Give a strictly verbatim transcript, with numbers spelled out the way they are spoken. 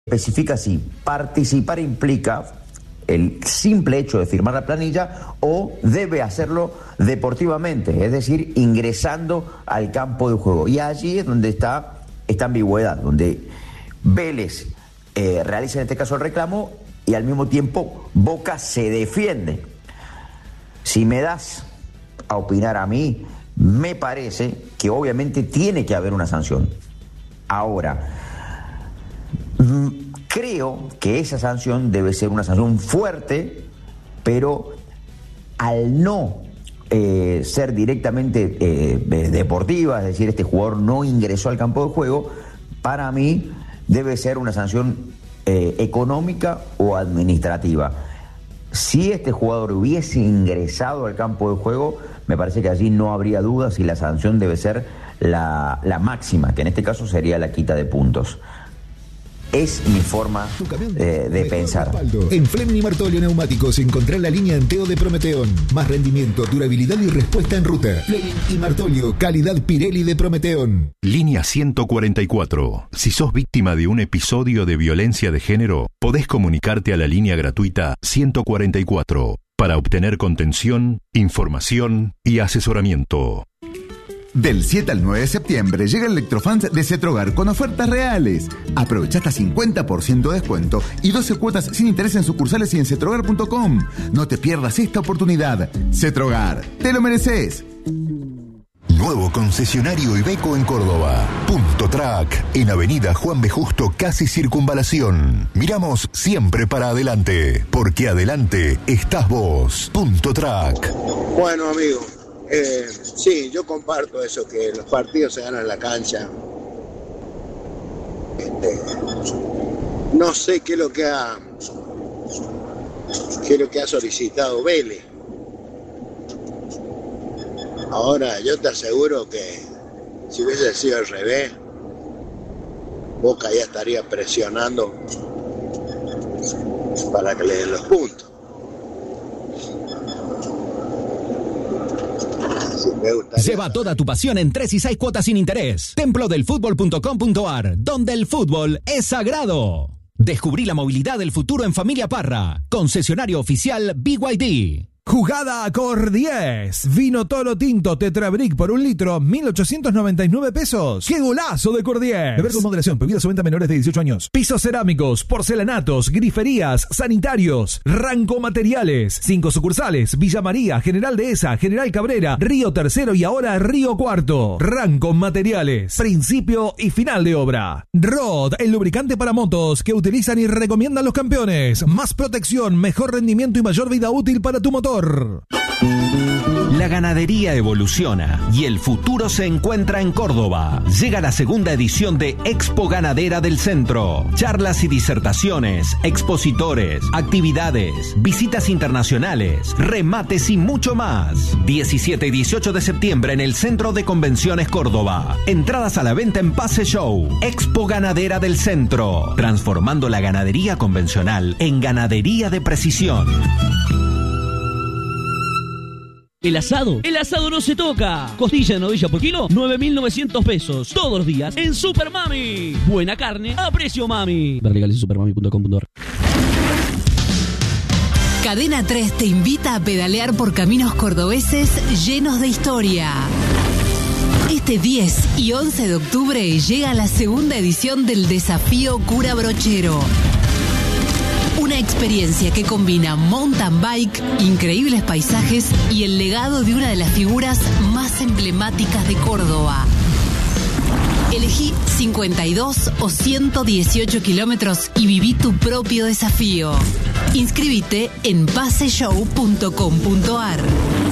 especifica si participar implica el simple hecho de firmar la planilla o debe hacerlo deportivamente, es decir, ingresando al campo de juego. Y allí es donde está esta ambigüedad, donde Vélez eh, realiza en este caso el reclamo y al mismo tiempo Boca se defiende. Si me das a opinar a mí, me parece que obviamente tiene que haber una sanción. Ahora, creo que esa sanción debe ser una sanción fuerte, pero al no eh, ser directamente eh, deportiva, es decir, este jugador no ingresó al campo de juego, para mí debe ser una sanción eh, económica o administrativa. Si este jugador hubiese ingresado al campo de juego, me parece que allí no habría dudas y la sanción debe ser la, la máxima, que en este caso sería la quita de puntos. Es mi forma eh, de pensar. En Fleming y Martolio Neumáticos encontrá la línea Anteo de Prometeón. Más rendimiento, durabilidad y respuesta en ruta. Fleming y Martolio, calidad Pirelli de Prometeón. Línea ciento cuarenta y cuatro. Si sos víctima de un episodio de violencia de género, podés comunicarte a la línea gratuita ciento cuarenta y cuatro para obtener contención, información y asesoramiento. Del siete al nueve de septiembre llega el Electrofans de Cetrogar con ofertas reales. Aprovecha hasta cincuenta por ciento de descuento y doce cuotas sin interés en sucursales y en cetrogar punto com. No te pierdas esta oportunidad. Cetrogar, te lo mereces. Nuevo concesionario Iveco en Córdoba. Punto Track, en Avenida Juan B. Justo, casi Circunvalación. Miramos siempre para adelante, porque adelante estás vos. Punto Track. Bueno, amigo. Eh, sí, yo comparto eso, que los partidos se ganan en la cancha. Este, no sé qué es lo que ha qué es lo que ha solicitado Vélez. Ahora, yo te aseguro que si hubiese sido al revés, Boca ya estaría presionando para que le den los puntos. Lleva toda tu pasión en tres y seis cuotas sin interés. templo del fútbol punto com punto a r, donde el fútbol es sagrado. Descubrí la movilidad del futuro en Familia Parra. Concesionario oficial B Y D. Jugada a Cor diez. Vino Toro Tinto Tetrabric por un litro, mil ochocientos noventa y nueve pesos. ¡Qué golazo de Cor diez! Beber con moderación, bebidas o venta menores de dieciocho años. Pisos cerámicos, porcelanatos, griferías, sanitarios, Ranco Materiales. Cinco sucursales: Villa María, General Dehesa, General Cabrera, Río Tercero y ahora Río Cuarto. Ranco Materiales. Principio y final de obra. Rod, el lubricante para motos que utilizan y recomiendan los campeones. Más protección, mejor rendimiento y mayor vida útil para tu motor. La ganadería evoluciona y el futuro se encuentra en Córdoba. Llega la segunda edición de Expo Ganadera del Centro. Charlas y disertaciones, expositores, actividades, visitas internacionales, remates y mucho más. diecisiete y dieciocho de septiembre en el Centro de Convenciones Córdoba. Entradas a la venta en Pase Show. Expo Ganadera del Centro. Transformando la ganadería convencional en ganadería de precisión. El asado, el asado no se toca. Costilla de novilla por kilo, nueve mil novecientos pesos. Todos los días en Super Mami. Buena carne a precio mami. Ver legales en supermami punto com punto a r. Cadena tres te invita a pedalear por caminos cordobeses llenos de historia. Este diez y once de octubre llega la segunda edición del Desafío Cura Brochero. Una experiencia que combina mountain bike, increíbles paisajes y el legado de una de las figuras más emblemáticas de Córdoba. Elegí cincuenta y dos o ciento dieciocho kilómetros y viví tu propio desafío. Inscríbete en pase show punto com punto a r.